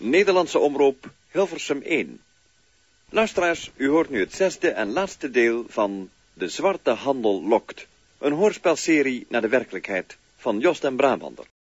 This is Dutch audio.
Nederlandse Omroep, Hilversum 1. Luisteraars, u hoort nu het 6e en laatste deel van De Zwarte Handel Lokt. Een hoorspelserie naar de werkelijkheid van Jos den Brabander.